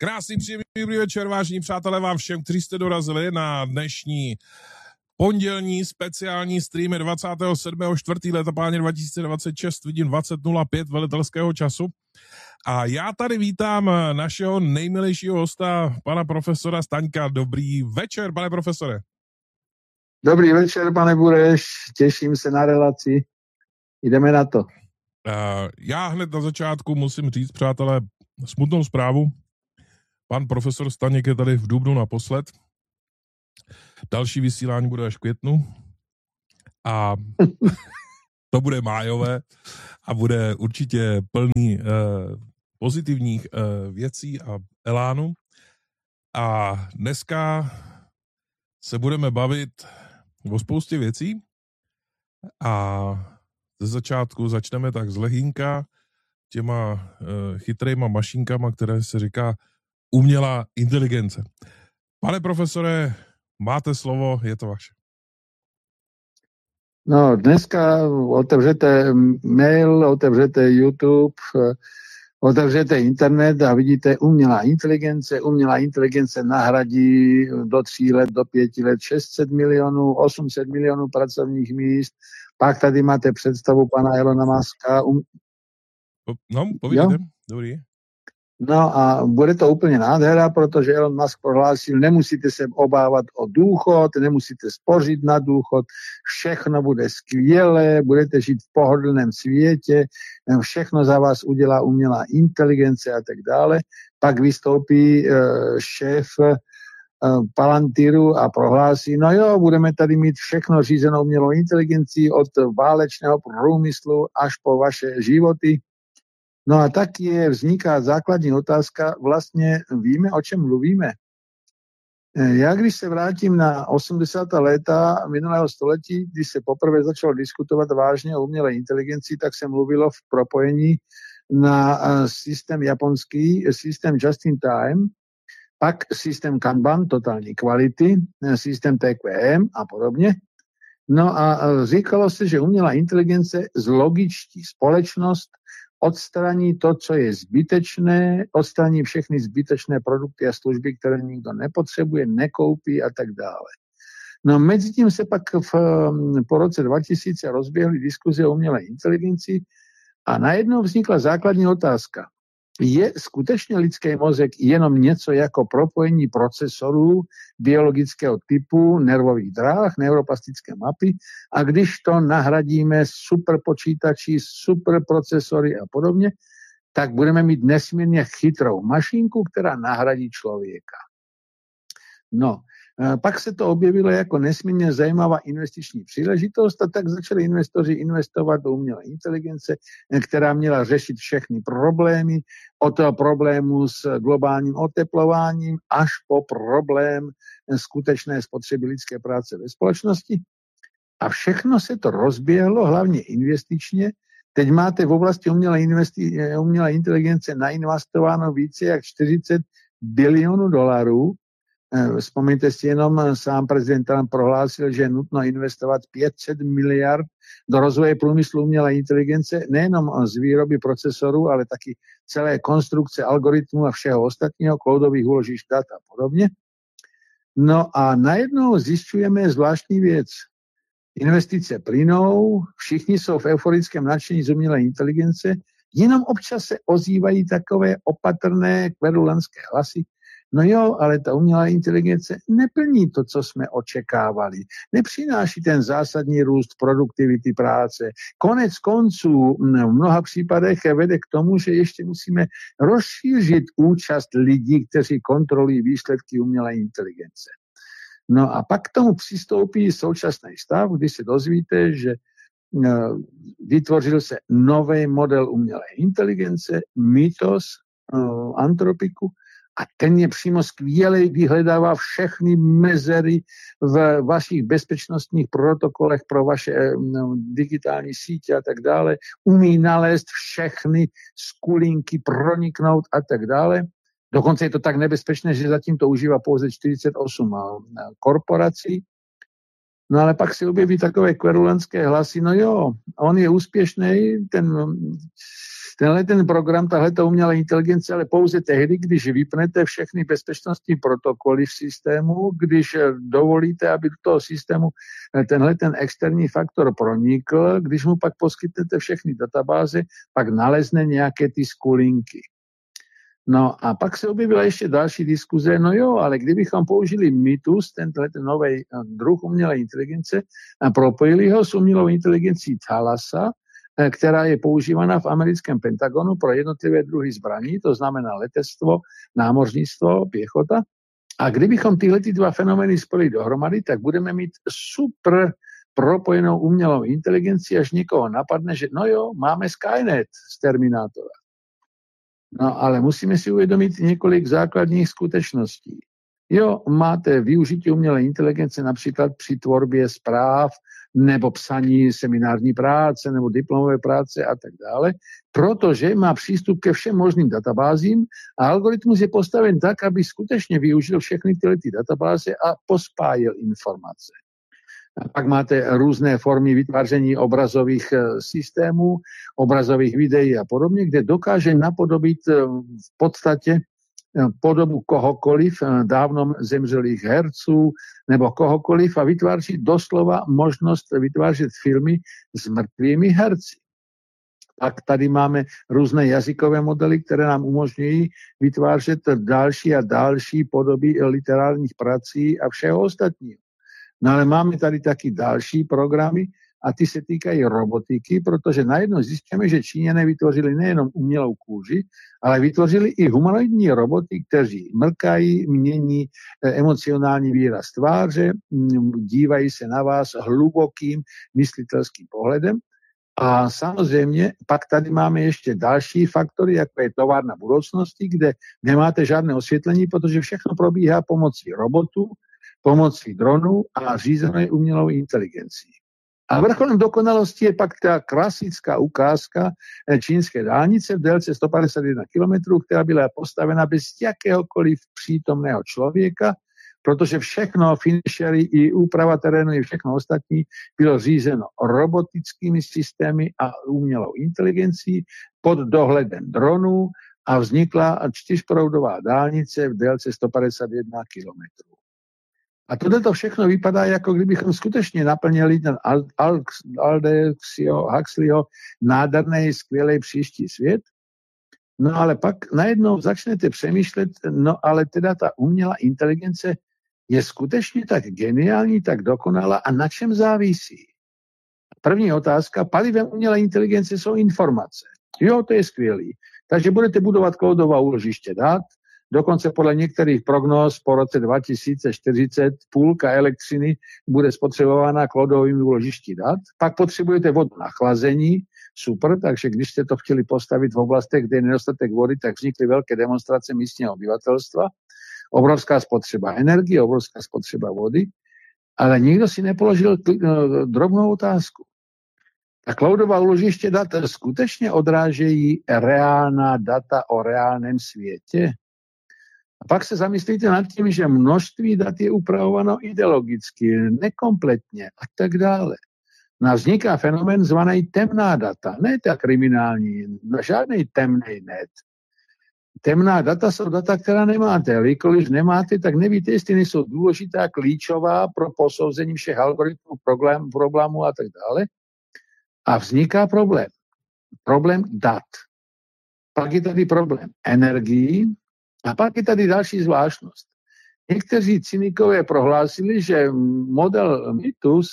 Krásný, příjemný dobrý večer, vážení přátelé, vám všem, kteří jste dorazili na dnešní pondělní speciální stream 27.4. leta páně 2026, vidím 20.05 velitelského času. A já tady vítám našeho nejmilejšího hosta, pana profesora Staňka. Dobrý večer, pane profesore. Dobrý večer, pane Bureš, těším se na relaci. Jdeme na to. Já hned na začátku musím říct, přátelé, smutnou zprávu. Pan profesor Staněk je tady v dubnu naposled. Další vysílání bude až v květnu. A to bude májové a bude určitě plný pozitivních věcí a elánu. A dneska se budeme bavit o spoustě věcí a ze začátku začneme tak z lehínka těma chytrýma mašinkama, které se říká umělá inteligence. Pane profesore, máte slovo, je to vaše. No, dneska otevřete mail, otevřete YouTube, otevřete internet a vidíte umělá inteligence. Umělá inteligence nahradí do 3 let, do 5 let 600 milionů, 800 milionů pracovních míst. Pak tady máte představu pana Elona Muska. No, povídejte, dobrý. No a bude to úplně nádhera, protože Elon Musk prohlásil, nemusíte se obávat o důchod, nemusíte spořit na důchod, všechno bude skvělé, budete žít v pohodlném světě, všechno za vás udělá umělá inteligence a tak dále. Pak vystoupí šéf Palantiru a prohlásí, no jo, budeme tady mít všechno řízenou umělou inteligencí od válečného průmyslu až po vaše životy. No a tak vzniká základní otázka, vlastně víme, o čem mluvíme. Já, když se vrátím na 80. léta minulého století, když se poprvé začalo diskutovat vážně o umělé inteligenci, tak se mluvilo v propojení na systém japonský, systém just in time, pak systém Kanban, totální kvality, systém TQM a podobně. No a říkalo se, že umělá inteligence zlogičtí společnost, odstraní to, co je zbytečné, odstraní všechny zbytečné produkty a služby, které nikdo nepotřebuje, nekoupí a tak dále. No mezi tím se pak po roce 2000 rozběhly diskuze o umělé inteligenci a najednou vznikla základní otázka. Je skutečně lidský mozek jenom něco jako propojení procesorů biologického typu, nervových dráh, neuroplastické mapy a když to nahradíme superpočítači, superprocesory a podobně, tak budeme mít nesmírně chytrou mašinku, která nahradí člověka. No, pak se to objevilo jako nesmírně zajímavá investiční příležitost a tak začali investoři investovat do umělé inteligence, která měla řešit všechny problémy, od problému s globálním oteplováním až po problém skutečné spotřeby lidské práce ve společnosti. A všechno se to rozběhlo, hlavně investičně. Teď máte v oblasti umělé inteligence nainvestováno více jak 40 bilionů dolarů. Vzpomeňte si jenom, sám prezident Trump prohlásil, že je nutno investovat 500 miliard do rozvoje průmyslu umělé inteligence, nejenom z výroby procesorů, ale taky celé konstrukce algoritmů a všeho ostatního, cloudových úložišť dat a podobně. No a najednou zjišťujeme zvláštní věc. Investice plynou, všichni jsou v euforickém nadšení z umělé inteligence, jenom občas se ozývají takové opatrné kverulantské hlasy. No jo, ale ta umělá inteligence neplní to, co jsme očekávali. Nepřináší ten zásadní růst produktivity práce. Konec konců v mnoha případech vede k tomu, že ještě musíme rozšířit účast lidí, kteří kontrolují výsledky umělé inteligence. No a pak k tomu přistoupí současný stav, kdy se dozvíte, že vytvořil se nový model umělé inteligence, Mythos, Anthropiku, a ten je přímo skvělý, vyhledává všechny mezery v vašich bezpečnostních protokolech pro vaše digitální sítě a tak dále. Umí nalézt všechny skulinky, proniknout a tak dále. Dokonce je to tak nebezpečné, že zatím to užívá pouze 48 korporací. No ale pak se objeví takové kverulantské hlasy, no jo, on je úspěšný, Ten program, tahleta umělá inteligence, ale pouze tehdy, když vypnete všechny bezpečnostní protokoly v systému, když dovolíte, aby do toho systému ten externí faktor pronikl, když mu pak poskytnete všechny databáze, pak nalezne nějaké ty skulinky. No a pak se objevila ještě další diskuze, no jo, ale kdybychom použili Mythos, ten nový druh umělé inteligence, a propojili ho s umělou inteligencí Thalassa, která je používaná v americkém Pentagonu pro jednotlivé druhy zbraní, to znamená letectvo, námořnictvo, pěchota. A kdybychom tyhle dva fenomény spojili dohromady, tak budeme mít super propojenou umělou inteligenci, až někoho napadne, že no jo, máme Skynet z Terminátora. No ale musíme si uvědomit několik základních skutečností. Jo, máte využití umělé inteligence například při tvorbě zpráv nebo psaní seminární práce nebo diplomové práce a tak dále, protože má přístup ke všem možným databázím a algoritmus je postaven tak, aby skutečně využil všechny tyhle databáze a pospájil informace. A pak máte různé formy vytváření obrazových systémů, obrazových videí a podobně, kde dokáže napodobit v podstatě podobu kohokoliv, dávno zemřelých herců nebo kohokoliv a vytváří doslova možnost vytvářet filmy s mrtvými herci. Pak tady máme různé jazykové modely, které nám umožňují vytvářet další a další podoby literárních prací a všeho ostatního. No ale máme tady taky další programy a ty se týkají robotiky, protože najednou zjistíme, že Číňané vytvořili nejenom umělou kůži, ale vytvořili i humanoidní roboty, kteří mrkají, mění emocionální výraz tváře, dívají se na vás hlubokým myslitelským pohledem. A samozřejmě pak tady máme ještě další faktory, jako je továrna budoucnosti, kde nemáte žádné osvětlení, protože všechno probíhá pomocí robotů, pomocí dronů a řízené umělou inteligencí. A vrcholem dokonalosti je pak ta klasická ukázka čínské dálnice v délce 151 km, která byla postavena bez jakéhokoliv přítomného člověka, protože všechno, finishery i úprava terénu i všechno ostatní bylo řízeno robotickými systémy a umělou inteligencí pod dohledem dronů a vznikla čtyřproudová dálnice v délce 151 km. A tohle všechno vypadá, jako kdybychom skutečně naplnili ten Aldexio Huxleyho nádherný, skvělý příští svět. No ale pak najednou začnete přemýšlet, no ale teda ta umělá inteligence je skutečně tak geniální, tak dokonalá a na čem závisí? První otázka, palivem umělé inteligence jsou informace. Jo, to je skvělý. Takže budete budovat cloudová úložiště dat, dokonce podle některých prognóz po roce 2040 půlka elektřiny bude spotřebována cloudovými úložišti dat. Pak potřebujete vodu na chlazení, super, takže když jste to chtěli postavit v oblastech, kde je nedostatek vody, tak vznikly velké demonstrace místního obyvatelstva. Obrovská spotřeba energie, obrovská spotřeba vody, ale nikdo si nepoložil drobnou otázku. Ta cloudová úložiště dat skutečně odrážejí reálná data o reálném světě? A pak se zamyslíte nad tím, že množství dat je upravováno ideologicky, nekompletně a tak dále. No vzniká fenomén zvaný temná data, ne ta kriminální, žádný temný net. Temná data jsou data, která nemáte, ale když nemáte, tak nevíte, jestli nejsou důležitá, klíčová pro posouzení všech algoritmů, problémů a tak dále. A vzniká problém. Problém dat. Pak je tady problém energií a pak je tady další zvláštnost. Někteří cynikové prohlásili, že model Mythos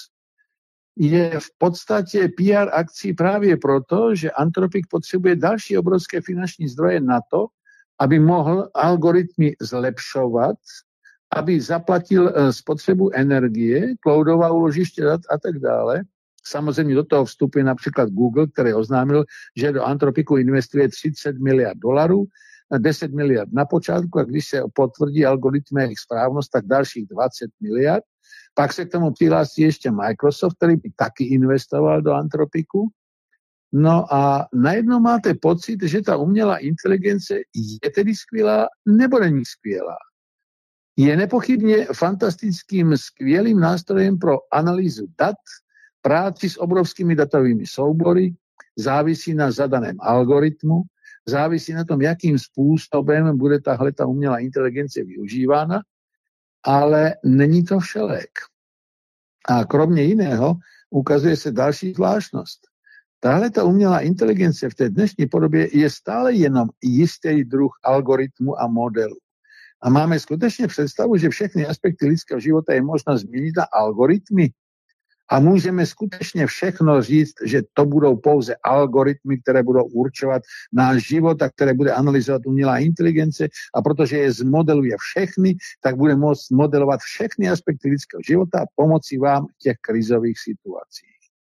je v podstatě PR akcí právě proto, že Anthropic potřebuje další obrovské finanční zdroje na to, aby mohl algoritmy zlepšovat, aby zaplatil spotřebu energie, cloudová úložiště dat a tak dále. Samozřejmě do toho vstupuje například Google, který oznámil, že do Anthropicu investuje $30 miliard, 10 miliard na počátku a když se potvrdí algoritmy jejich správnost, tak dalších 20 miliard. Pak se k tomu přihlásí ještě Microsoft, který by taky investoval do Anthropicu. No a najednou máte pocit, že ta umělá inteligence je tedy skvělá nebo není skvělá. Je nepochybně fantastickým, skvělým nástrojem pro analýzu dat, práci s obrovskými datovými soubory, závisí na zadaném algoritmu, závisí na tom, jakým způsobem bude tahle umělá inteligence využívána, ale není to všelék. A kromě jiného ukazuje se další zvláštnost. Tahle umělá inteligence v té dnešní podobě je stále jenom jistý druh algoritmu a modelu. A máme skutečně představu, že všechny aspekty lidského života je možno změnit na algoritmy. A můžeme skutečně všechno říct, že to budou pouze algoritmy, které budou určovat náš život a které bude analyzovat umělá inteligence. A protože je zmodeluje všechny, tak bude moct modelovat všechny aspekty lidského života a pomoci vám v těch krizových situacích.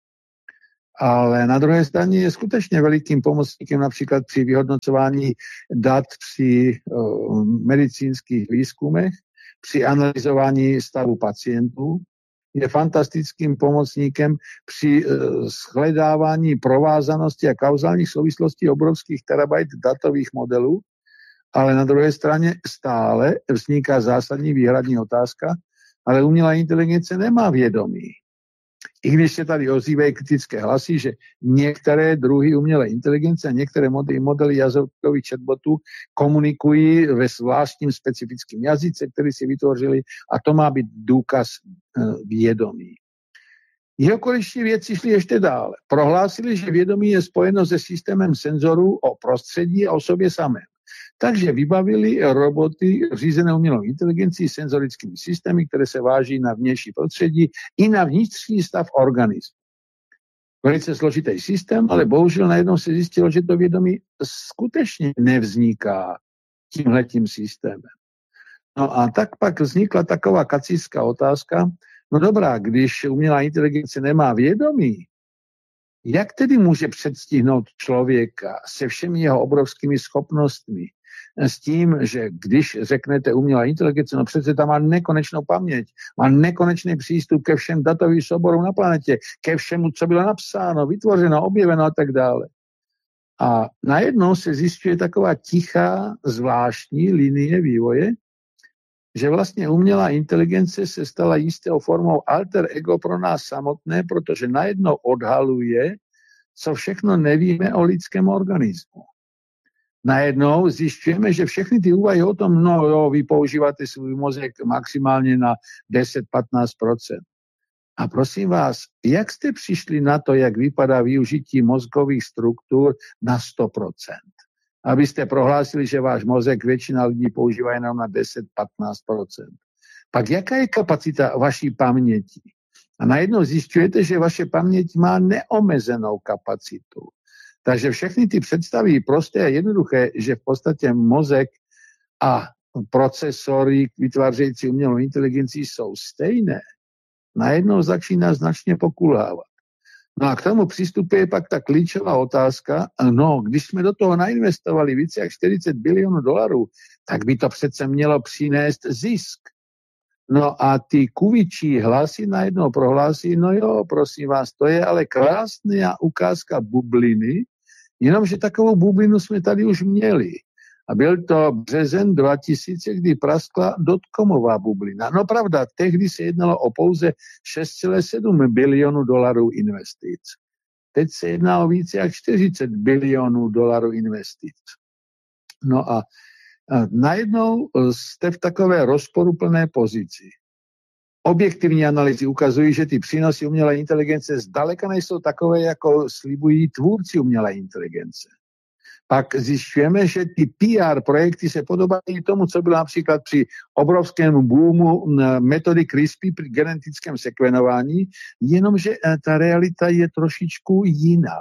Ale na druhé straně je skutečně velikým pomocníkem například při vyhodnocování dat při medicínských výzkumech, při analyzování stavu pacientů, je fantastickým pomocníkem při shledávání provázanosti a kauzálních souvislostí obrovských terabajt datových modelů, ale na druhé straně stále vzniká zásadní výhradní otázka, ale umělá inteligence nemá vědomí. I když se tady ozývají kritické hlasy, že některé druhy umělé inteligence a některé modely jazykových chatbotů komunikují ve zvláštním specifickém jazyce, který si vytvořili, a to má být důkaz vědomí. Jeho korejští vědci šli ještě dále. Prohlásili, že vědomí je spojeno se systémem senzorů o prostředí a o sobě samém. Takže vybavili roboty řízené umělou inteligencí senzorickými systémy, které se váží na vnější prostředí i na vnitřní stav organismu. Velice složitý systém, ale bohužel najednou se zjistilo, že to vědomí skutečně nevzniká tímhletím systémem. No a tak pak vznikla taková kacířská otázka, no dobrá, když umělá inteligence nemá vědomí, jak tedy může předstihnout člověka se všemi jeho obrovskými schopnostmi, s tím, že když řeknete umělá inteligence, no přece tam má nekonečnou paměť, má nekonečný přístup ke všem datovým souborům na planetě, ke všemu, co bylo napsáno, vytvořeno, objeveno a tak dále. A najednou se zjišťuje taková tichá, zvláštní linie vývoje, že vlastně umělá inteligence se stala jistou formou alter ego pro nás samotné, protože najednou odhaluje, co všechno nevíme o lidském organismu. Najednou zjišťujeme, že všechny ty úvahy o tom, no jo, vy používáte svůj mozek maximálně na 10-15%. A prosím vás, jak jste přišli na to, jak vypadá využití mozkových struktur na 100%? Abyste prohlásili, že váš mozek většina lidí používá jenom na 10-15%. Pak jaká je kapacita vaší paměti? A najednou zjišťujete, že vaše paměť má neomezenou kapacitu. Takže všechny ty představy prosté a jednoduché, že v podstatě mozek a procesory vytvářející umělou inteligenci jsou stejné, najednou začíná značně pokulhávat. No a k tomu přistupuje pak ta klíčová otázka, no, když jsme do toho nainvestovali více jak 40 bilionů dolarů, tak by to přece mělo přinést zisk. No a ty kuvičí hlasy najednou prohlásí, no jo, prosím vás, to je ale krásná ukázka bubliny, jenomže takovou bublinu jsme tady už měli. A byl to březen 2000, kdy praskla dotcomová bublina. No pravda, tehdy se jednalo o pouze 6,7 bilionů dolarů investic. Teď se jedná o více jak 40 bilionů dolarů investic. No a najednou jste v takové rozporuplné pozici. Objektivní analýzy ukazují, že ty přínosy umělé inteligence zdaleka nejsou takové, jako slibují tvůrci umělé inteligence. Pak zjišťujeme, že ty PR projekty se podobají tomu, co bylo například při obrovském boomu metody CRISPR při genetickém sekvenování, jenomže ta realita je trošičku jiná.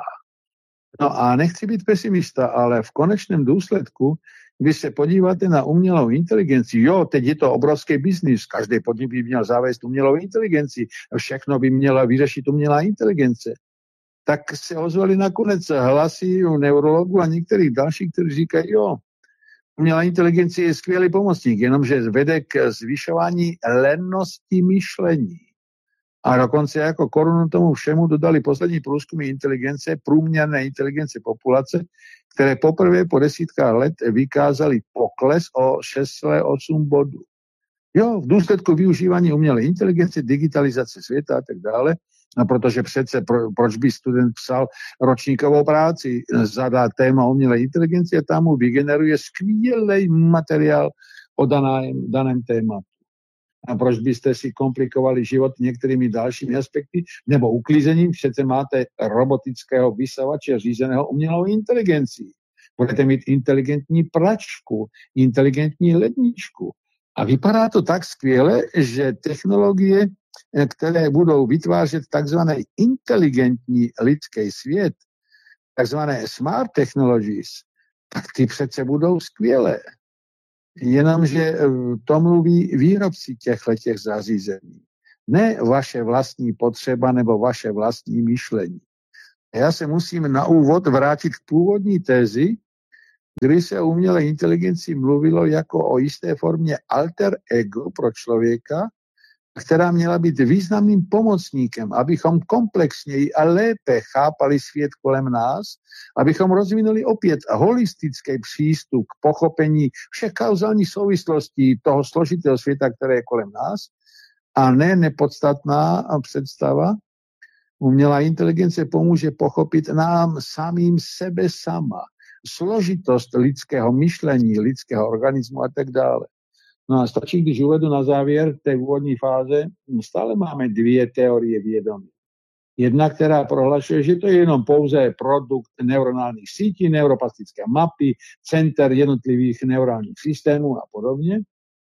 No a nechci být pesimista, ale v konečném důsledku, když se podíváte na umělou inteligenci, jo, teď je to obrovský biznis, každý podnik by měl zavést umělou inteligenci, všechno by měla vyřešit umělá inteligence. Tak se ozvali nakonec hlasy u neurologů a některých dalších, kteří říkají, jo, umělá inteligence je skvělý pomocník, jenomže vede k zvyšování lennosti myšlení. A dokonce jako korunu tomu všemu dodali poslední průzkumy inteligence, průměrné inteligence populace, které poprvé po desítkách let vykázaly pokles o 6,8 bodů. Jo, v důsledku využívání umělé inteligence, digitalizace světa a tak dále, No, protože přece, proč by student psal ročníkovou práci, zadá téma umělé inteligencie, tam mu vygeneruje skvělý materiál o daném tématu. A proč byste si komplikovali život některými dalšími aspekty, nebo uklízením, přece máte robotického vysavače řízeného umělou inteligencí. Budete mít inteligentní pračku, inteligentní ledničku. A vypadá to tak skvěle, že technologie, které budou vytvářet takzvaný inteligentní lidský svět, takzvané smart technologies, tak ty přece budou skvělé. Jenomže to mluví výrobci těchto zařízení. Ne vaše vlastní potřeba nebo vaše vlastní myšlení. Já se musím na úvod vrátit k původní tézi, kdy se o umělé inteligenci mluvilo jako o jisté formě alter ego pro člověka, která měla být významným pomocníkem, abychom komplexněji a lépe chápali svět kolem nás, abychom rozvinuli opět holistický přístup k pochopení všech kauzálních souvislostí toho složitého světa, které je kolem nás, a ne nepodstatná představa. Umělá inteligence pomůže pochopit nám samým sebe sama, složitost lidského myšlení, lidského organismu a tak dále. No a stačí, když uvedu na závěr té úvodní fáze, stále máme dvě teorie vědomí. Jedna, která prohlašuje, že to je jenom pouze produkt neuronálních sítí, neuroplastické mapy, center jednotlivých neurálních systémů a podobně.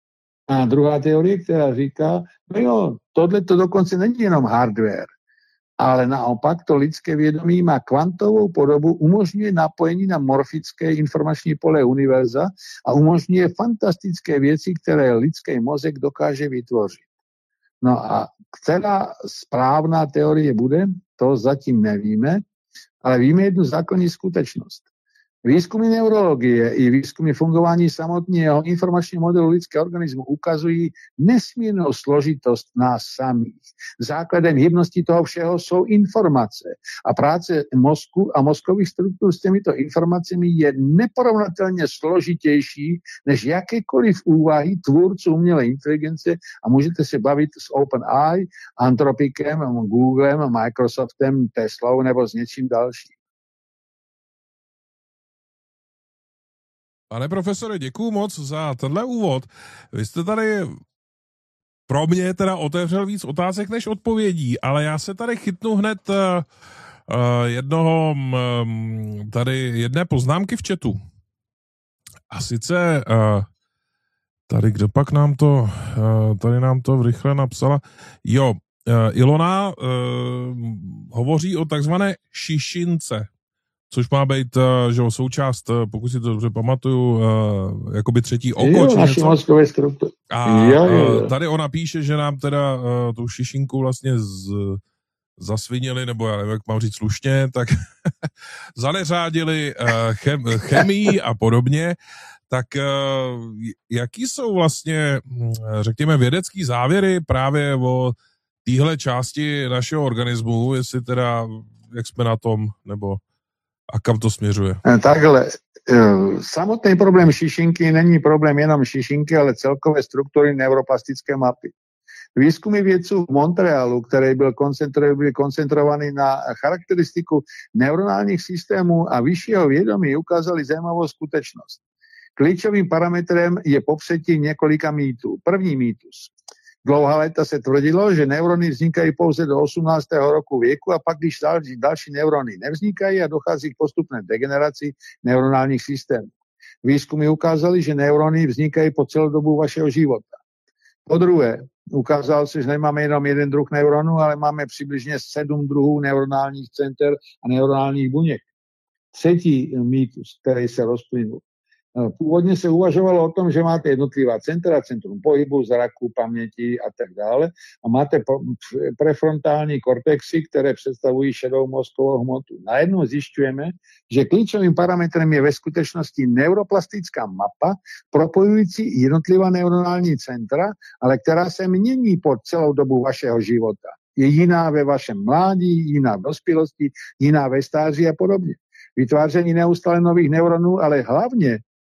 A druhá teorie, která říká, no jo, tohle to dokonce není jenom hardware, ale naopak to lidské vědomí má kvantovou podobu, umožňuje napojení na morfické informační pole univerza a umožňuje fantastické věci, které lidský mozek dokáže vytvořit. No a která správná teorie bude, to zatím nevíme, ale víme jednu základní skutečnost. Výzkumy neurologie i výzkumy fungování samotného informačního modelu lidského organismu ukazují nesmírnou složitost nás samých. Základem hybnosti toho všeho jsou informace. A práce mozku a mozkových struktur s těmito informacemi je neporovnatelně složitější než jakékoliv úvahy tvůrců umělé inteligence a můžete se bavit s OpenAI, Anthropicem, Googlem, Microsoftem, Teslou nebo s něčím dalším. Pane profesore, děkuju moc za tenhle úvod. Vy jste tady pro mě teda otevřel víc otázek než odpovědí, ale já se tady chytnu hned jedné poznámky v chatu. A sice tady, kdo pak nám to rychle napsala. Jo, Ilona hovoří o takzvané šišince, což má být součást, pokud si to dobře pamatuju, jakoby třetí oko. Jo, naší mozkové struktury. A tady ona píše, že nám teda tu šišinku vlastně zasvinili, nebo já nevím, jak mám říct slušně, tak zaneřádili chemii a podobně. Tak jaký jsou vlastně, řekněme, vědecký závěry právě o téhle části našeho organismu, jestli teda, jak jsme na tom, nebo a kam to směřuje? Takhle. Samotný problém šišinky není problém jenom šišinky, ale celkové struktury neuroplastické mapy. Výzkumy vědců v Montrealu, které byly koncentrovány na charakteristiku neuronálních systémů a vyššího vědomí, ukázaly zajímavou skutečnost. Klíčovým parametrem je popřetí několika mýtů. První mýtus. Dlouhá léta se tvrdilo, že neurony vznikají pouze do 18. roku věku a pak, když další neurony nevznikají a dochází k postupné degeneraci neuronálních systémů. Výzkumy ukázaly, že neurony vznikají po celou dobu vašeho života. Po druhé, ukázalo se, že nemáme jenom jeden druh neuronů, ale máme přibližně 7 druhů neuronálních center a neuronálních buněk. Třetí mýtus, který se rozplynul. Původně se uvažovalo o tom, že máte jednotlivá centra, centrum pohybu, zraku, paměti a tak dále a máte prefrontální kortexy, které představují šedou mozkovou hmotu. Najednou zjišťujeme, že klíčovým parametrem je ve skutečnosti neuroplastická mapa propojující jednotlivá neuronální centra, ale která se mění po celou dobu vašeho života. Je jiná ve vašem mládí, jiná v dospělosti, jiná ve stáří a podobně. Vytváření neustále nových neuronů, ale hlavně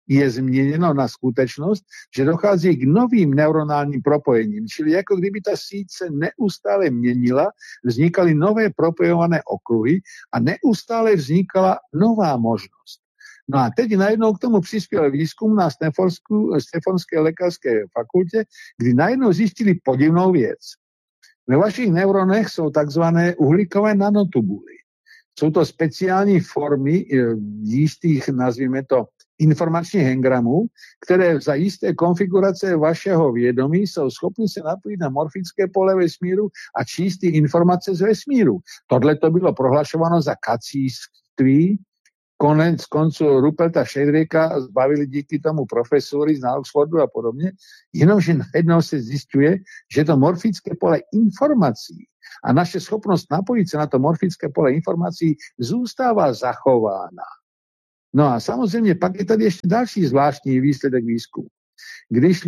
je změněno na skutečnost, že dochází k novým neuronálním propojením. Čili jako kdyby ta síť se neustále měnila, vznikaly nové propojované okruhy a neustále vznikala nová možnost. No a teď najednou k tomu přispěl výzkum na Stanfordské lékařské fakultě, kdy najednou zjistili podivnou věc. Ve vašich neuronech jsou takzvané uhlíkové nanotubuly. Jsou to speciální formy jistých, nazvíme to, informačních engramů, které za jisté konfigurace vašeho vědomí jsou schopni se napojit na morfické pole vesmíru a číst informace z vesmíru. Tohle to bylo prohlašováno za kacíství. Konec konců Ruperta Sheldrake zbavili díky tomu profesory z Oxfordu a podobně, jenomže najednou se zjišťuje, že to morfické pole informací a naše schopnost napojit se na to morfické pole informací zůstává zachována. No a samozřejmě pak je tady ještě další zvláštní výsledek výzkumu. Když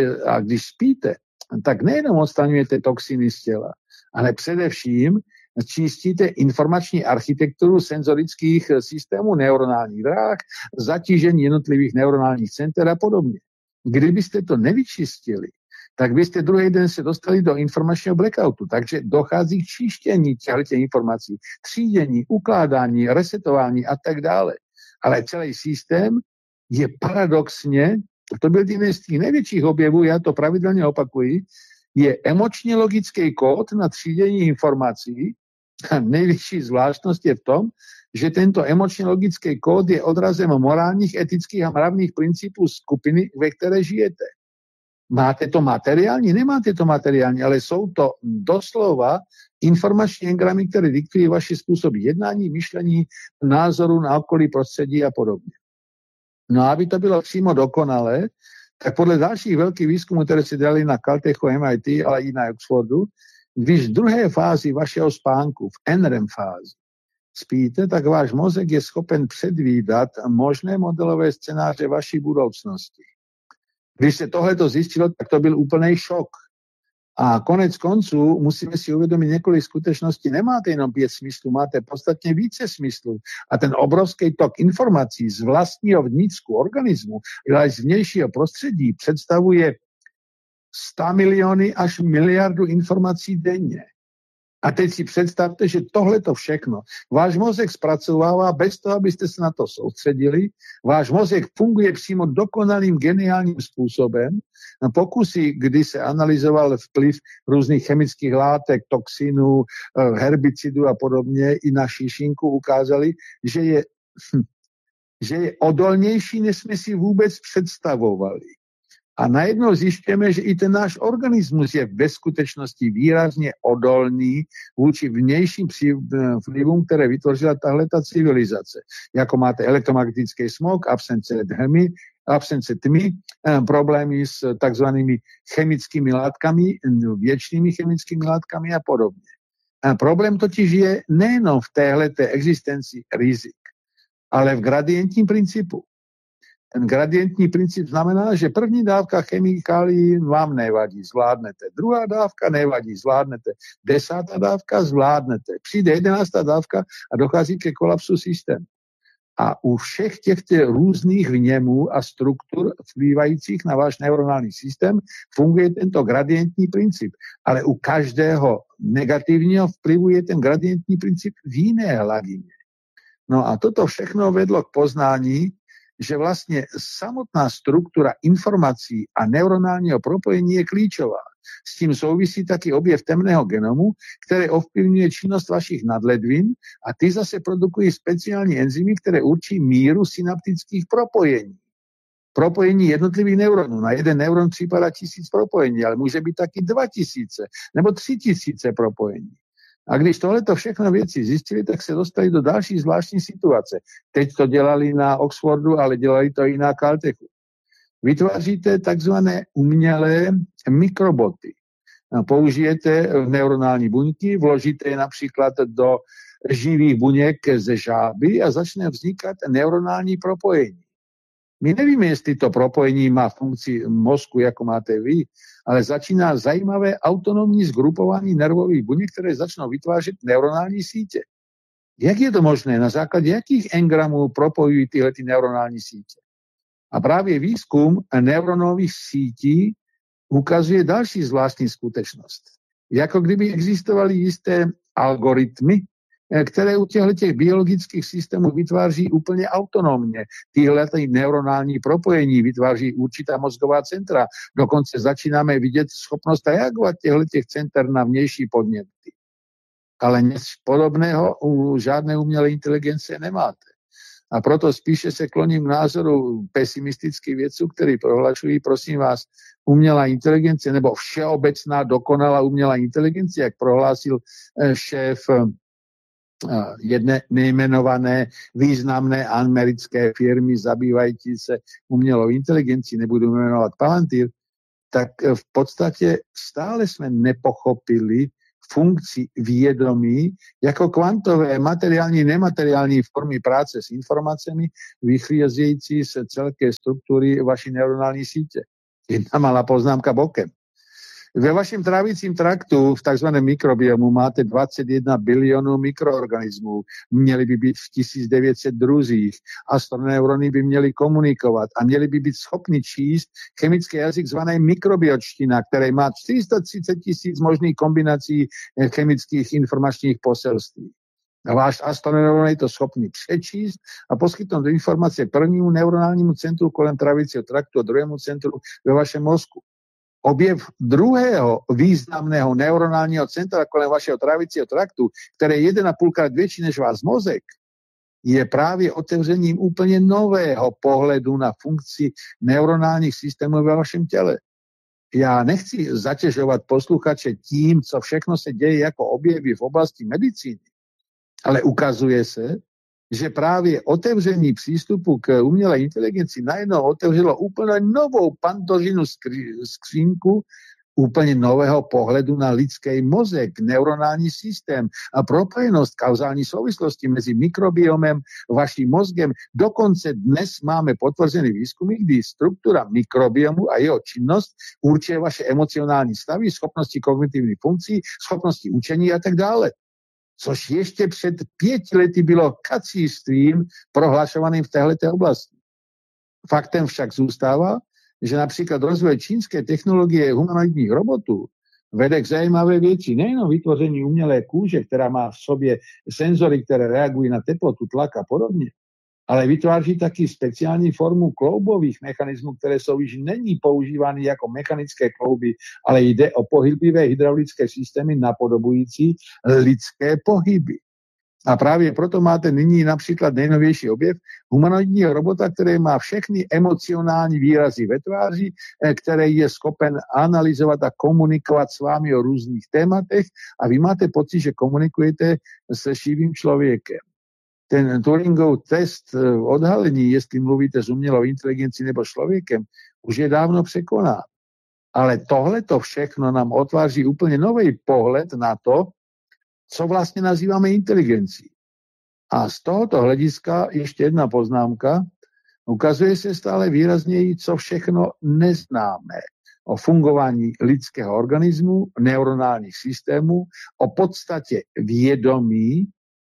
spíte, tak nejenom odstraňujete toxiny z těla, ale především čistíte informační architekturu senzorických systémů neuronálních dráh, zatížení jednotlivých neuronálních center a podobně. Kdybyste to nevyčistili, tak byste druhý den se dostali do informačního blackoutu. Takže dochází k čištění těchto informací, třídění, ukládání, resetování a tak dále. Ale celý systém je paradoxně, to byl jeden z těch největších objevů, já to pravidelně opakuji, je emočně logický kód na třídění informací. A největší zvláštnost je v tom, že tento emočně logický kód je odrazem morálních, etických a mravných principů skupiny, ve které žijete. Máte to materiální? Nemáte to materiální, ale jsou to doslova informační engramy, které diktují vaše způsoby jednání, myšlení, názoru na okolí, prostředí a podobně. No a aby to bylo přímo dokonalé, tak podle dalších velkých výzkumů, které se dělali na Caltechu, MIT, ale i na Oxfordu, když v druhé fázi vašeho spánku, v NREM fázi, spíte, tak váš mozek je schopen předvídat možné modelové scénáře vaší budoucnosti. Když se tohleto zjistilo, tak to byl úplný šok. A konec konců musíme si uvědomit několik skutečností. Nemáte jenom 5 smyslů, máte podstatně více smyslů. A ten obrovský tok informací z vlastního vnitřku organismu, ale z vnějšího prostředí představuje 100 miliony až miliardu informací denně. A teď si představte, že tohleto všechno váš mozek zpracovává bez toho, abyste se na to soustředili. Váš mozek funguje přímo dokonalým, geniálním způsobem. Pokusy, kdy se analyzoval vplyv různých chemických látek, toxinů, herbicidů a podobně i na šíšinku ukázali, že je odolnější, než jsme si vůbec představovali. A najednou zjišťujeme, že i ten náš organismus je ve skutečnosti výrazně odolný vůči vnějším vlivům, které vytvořila tahleta civilizace. Jako máte elektromagnetický smog, absence tmy, problémy s takzvanými chemickými látkami, věčnými chemickými látkami a podobně. A problém totiž je nejenom v téhleté existenci rizik, ale v gradientním principu. Ten gradientní princip znamená, že první dávka chemikálií vám nevadí, zvládnete. Druhá dávka nevadí, zvládnete. 10. dávka zvládnete. Přijde 11. dávka a dochází ke kolapsu systému. A u všech těchto různých vněmů a struktur vplývajících na váš neuronální systém funguje tento gradientní princip. Ale u každého negativního vplyvu je ten gradientní princip v jiné hladině. No a toto všechno vedlo k poznání, že vlastně samotná struktura informací a neuronálního propojení je klíčová. S tím souvisí taky objev temného genomu, který ovplyvňuje činnost vašich nadledvin a ty zase produkují speciální enzymy, které určí míru synaptických propojení. Propojení jednotlivých neuronů. Na jeden neuron připadá 1000 propojení, ale může být taky 2000 nebo 3000 propojení. A když tohleto všechno věci zjistili, tak se dostali do další zvláštní situace. Teď to dělali na Oxfordu, ale dělali to i na Caltechu. Vytváříte takzvané umělé mikroboty. Použijete neuronální buňky, vložíte je například do živých buněk ze žáby a začne vznikat neuronální propojení. My nevíme, jestli to propojení má funkci mozku, jako máte vy, ale začíná zajímavé autonomní zgrupování nervových buněk, které začnou vytvářet neuronální sítě. Jak je to možné? Na základě jakých engramů propojují tyhle neuronální sítě? A právě výzkum neuronových sítí ukazuje další zvláštní skutečnost. Jako kdyby existovaly jisté algoritmy, které u těchto biologických systémů vytváří úplně autonomně. Tyhle neuronální propojení vytváří určitá mozgová centra. Dokonce začínáme vidět schopnost reagovat těchto center na vnější podněty. Ale nic podobného u žádné umělé inteligence nemáte. A proto spíše se kloním k názoru pesimistických vědců, kteří prohlašují, prosím vás, umělá inteligence nebo všeobecná dokonalá umělá inteligence, jak prohlásil šéf jedné nejmenované významné americké firmy zabývající se umělou inteligencí, nebudu jmenovat Palantir, tak v podstatě stále jsme nepochopili funkci vědomí jako kvantové materiální, nemateriální formy práce s informacemi vycházející z celké struktury vaší neuronální sítě. Jedna malá poznámka bokem. Ve vašem trávicím traktu v takzvaném mikrobiomu máte 21 bilionů mikroorganismů. Měly by být v 1900 druzích. Astroneurony by měly komunikovat a měly by být schopni číst chemický jazyk zvaný mikrobiočtina, který má 430 000 možných kombinací chemických informačních poselství. Váš astroneuron je to schopný přečíst a poskytnout informace prvnímu neuronálnímu centru kolem trávicího traktu a druhému centru ve vašem mozku. Objev druhého významného neuronálního centra kolem vašeho trávicího traktu, které je 1,5krát větší než váš mozek, je právě otevřením úplně nového pohledu na funkci neuronálních systémů ve vašem těle. Já nechci zatěžovat posluchače tím, co všechno se děje jako objevy v oblasti medicíny, ale ukazuje se, že právě otevření přístupu k umělé inteligenci najednou otevřelo úplně novou Pandořinu skřínku úplně nového pohledu na lidský mozek, neuronální systém a propojenost kauzální souvislosti mezi mikrobiomem, vaším mozgem. Dokonce dnes máme potvrzený výzkumy, kdy struktura mikrobiomu a jeho činnost určuje vaše emocionální stavy, schopnosti kognitivních funkcí, schopnosti učení a tak dále. Což ještě před 5 lety bylo kacířstvím prohlašovaným v této oblasti. Faktem však zůstává, že například rozvoj čínské technologie humanoidních robotů vede k zajímavé věci. Nejenom vytvoření umělé kůže, která má v sobě senzory, které reagují na teplotu, tlak a podobně, ale vytváří taky speciální formu kloubových mechanismů, které jsou již není používány jako mechanické klouby, ale jde o pohyblivé hydraulické systémy napodobující lidské pohyby. A právě proto máte nyní například nejnovější objev humanoidního robota, který má všechny emocionální výrazy ve tváři, který je schopen analyzovat a komunikovat s vámi o různých tématech a vy máte pocit, že komunikujete se živým člověkem. Ten Turingov test odhalení, jestli mluvíte s umělou inteligencí nebo člověkem, už je dávno překonán. Ale tohleto všechno nám otváří úplně nový pohled na to, co vlastně nazýváme inteligencí. A z tohoto hlediska ještě jedna poznámka. Ukazuje se stále výrazněji, co všechno neznáme o fungování lidského organismu, neuronálních systémů, o podstatě vědomí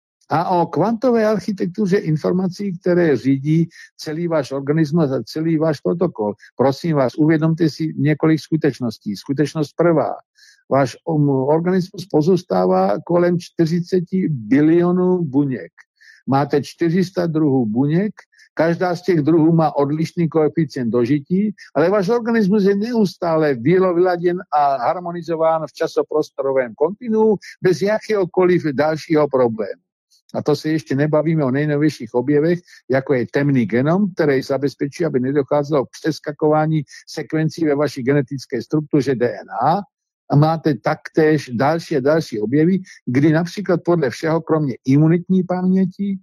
a o kvantové architektuře informací, které řídí celý váš organismus a celý váš protokol. Prosím vás, uvědomte si několik skutečností. Skutečnost prvá. Váš organismus pozůstává kolem 40 bilionů buněk. Máte 400 druhů buněk, každá z těch druhů má odlišný koeficient dožití, ale váš organismus je neustále vyladěn a harmonizován v časoprostorovém kontinuu bez jakéhokoliv dalšího problému. A to se ještě nebavíme o nejnovějších objevech, jako je temný genom, který zabezpečí, aby nedocházelo k přeskakování sekvencí ve vaší genetické struktuře DNA. A máte taktéž další a další objevy, kdy například podle všeho, kromě imunitní paměti,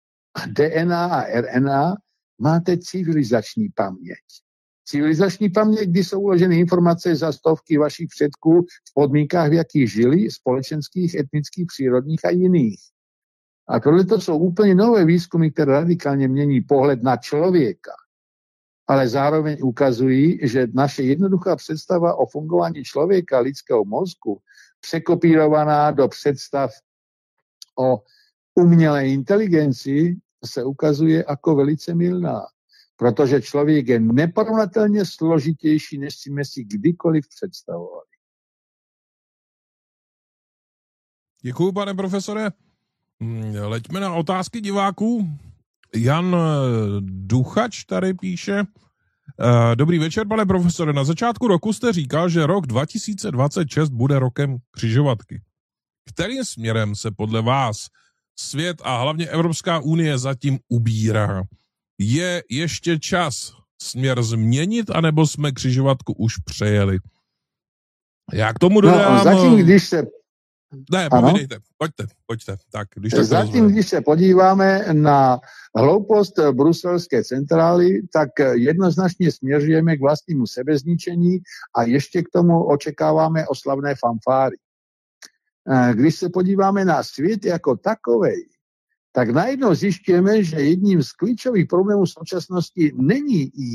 DNA a RNA, máte civilizační paměť. Civilizační paměť, kdy jsou uloženy informace za stovky vašich předků v podmínkách, v jakých žili, společenských, etnických, přírodních a jiných. A tohle to jsou úplně nové výzkumy, které radikálně mění pohled na člověka. Ale zároveň ukazují, že naše jednoduchá představa o fungování člověka, lidského mozku, překopírovaná do představ o umělé inteligenci, se ukazuje jako velice mylná. protože člověk je neporovnatelně složitější, než jsme si kdykoliv představovali. Děkuju, pane profesore. Leďme na otázky diváků. Jan Duchač tady píše. Dobrý večer, pane profesore. Na začátku roku jste říkal, že rok 2026 bude rokem křižovatky. Kterým směrem se podle vás svět a hlavně Evropská unie zatím ubírá? Je ještě čas směr změnit, anebo jsme křižovatku už přejeli? Já k tomu dodám... No, zatím, když se... Ne, povídejte, pojďte. Tak, když se podíváme na hloupost bruselské centrály, tak jednoznačně směřujeme k vlastnímu sebezničení a ještě k tomu očekáváme oslavné fanfáry. Když se podíváme na svět jako takovej, tak najednou zjišťujeme, že jedním z klíčových problémů současnosti není